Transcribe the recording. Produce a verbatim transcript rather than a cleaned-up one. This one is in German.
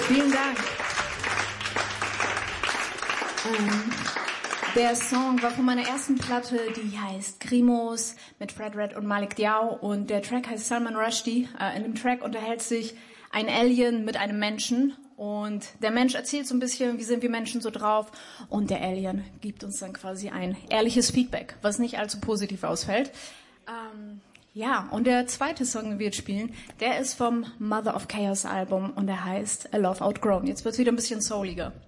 Vielen Dank. Ähm, der Song war von meiner ersten Platte, die heißt Grimos mit Fred Red und Malik Diao und der Track heißt Salman Rushdie. Äh, in dem Track unterhält sich ein Alien mit einem Menschen und der Mensch erzählt so ein bisschen, wie sind wir Menschen so drauf und der Alien gibt uns dann quasi ein ehrliches Feedback, was nicht allzu positiv ausfällt. Ähm, ja, und der zweite Song, den wir jetzt spielen, der ist vom Mother of Chaos Album und der heißt A Love Outgrown. Jetzt wird's wieder ein bisschen souliger.